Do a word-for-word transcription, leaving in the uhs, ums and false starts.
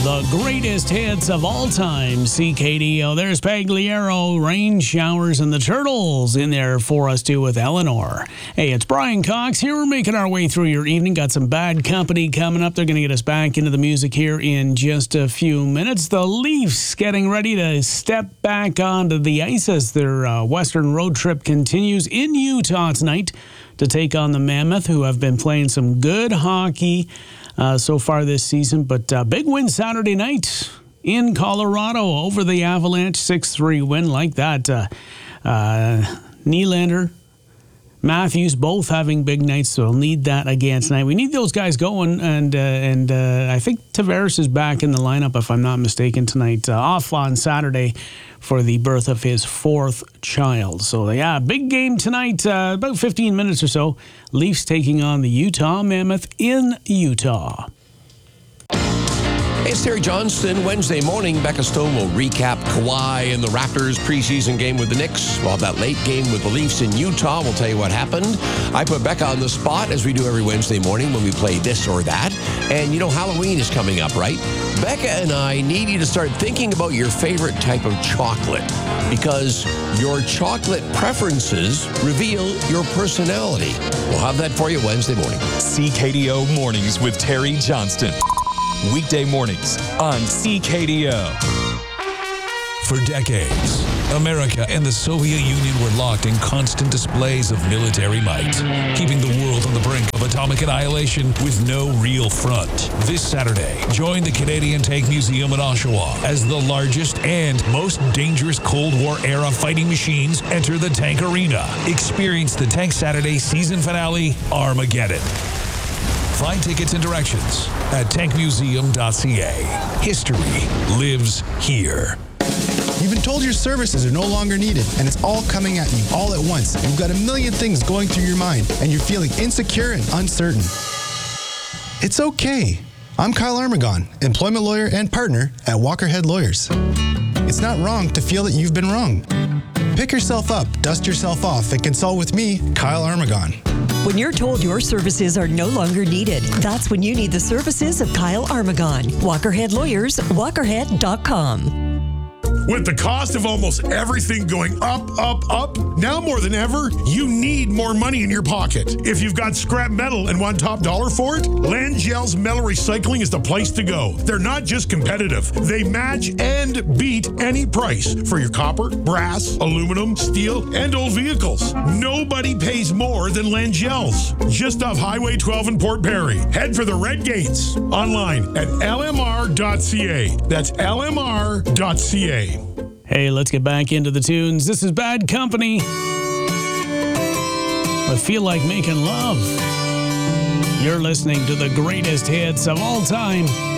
The greatest hits of all time, C K D O. There's Pagliaro, Rain Showers, and the Turtles in there for us too with Eleanor. Hey, it's Brian Cox here. We're making our way through your evening. Got some Bad Company coming up. They're going to get us back into the music here in just a few minutes. The Leafs getting ready to step back onto the ice as their uh, Western road trip continues in Utah tonight to take on the Mammoth, who have been playing some good hockey Uh, so far this season, but uh, big win Saturday night in Colorado over the Avalanche, six three win like that. Uh, uh, Nylander, Matthews, both having big nights, so we'll need that again tonight. We need those guys going, and uh, and uh, I think Tavares is back in the lineup, if I'm not mistaken, tonight, uh, off on Saturday for the birth of his fourth child. So, yeah, big game tonight, uh, about fifteen minutes or so. Leafs taking on the Utah Mammoth in Utah. Hey, it's Terry Johnston. Wednesday morning, Becca Stone will recap Kawhi and the Raptors preseason game with the Knicks. We'll have that late game with the Leafs in Utah. We'll tell you what happened. I put Becca on the spot, as we do every Wednesday morning when we play this or that. And, you know, Halloween is coming up, right? Becca and I need you to start thinking about your favorite type of chocolate, because your chocolate preferences reveal your personality. We'll have that for you Wednesday morning. C K D O Mornings with Terry Johnston. Weekday mornings on C K D O. For decades, America and the Soviet Union were locked in constant displays of military might, keeping the world on the brink of atomic annihilation with no real front. This Saturday, join the Canadian Tank Museum in Oshawa as the largest and most dangerous Cold War-era fighting machines enter the tank arena. Experience the Tank Saturday season finale, Armageddon. Find tickets and directions at tank museum dot c a. History lives here. You've been told your services are no longer needed, and it's all coming at you all at once. You've got a million things going through your mind, and you're feeling insecure and uncertain. It's okay. I'm Kyle Armagon, employment lawyer and partner at Walkerhead Lawyers. It's not wrong to feel that you've been wrong. Pick yourself up, dust yourself off, and consult with me, Kyle Armagon. When you're told your services are no longer needed, that's when you need the services of Kyle Armagon. Walkerhead Lawyers, walkerhead dot com. With the cost of almost everything going up, up, up, now more than ever, you need more money in your pocket. If you've got scrap metal and want top dollar for it, Langell's Metal Recycling is the place to go. They're not just competitive. They match and beat any price for your copper, brass, aluminum, steel, and old vehicles. Nobody pays more than Langell's. Just off Highway twelve in Port Perry. Head for the Red Gates. Online at L M R dot C A. That's L M R dot C A. Hey, let's get back into the tunes. This is Bad Company. I feel like making love. You're listening to the greatest hits of all time.